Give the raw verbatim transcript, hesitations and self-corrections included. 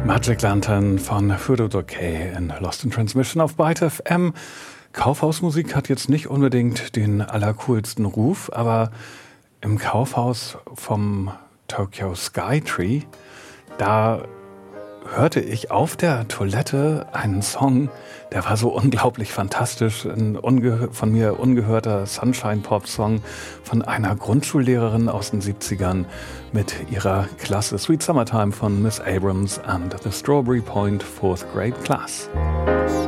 Magic Lantern von Further Decay in Lost in Transmission auf Byte F M. Kaufhausmusik hat jetzt nicht unbedingt den allercoolsten Ruf, aber im Kaufhaus vom Tokyo Skytree, da hörte ich auf der Toilette einen Song, der war so unglaublich fantastisch, ein unge- von mir ungehörter Sunshine-Pop-Song von einer Grundschullehrerin aus den siebzigern mit ihrer Klasse Sweet Summertime von Miss Abrams and the Strawberry Point Fourth Grade Class.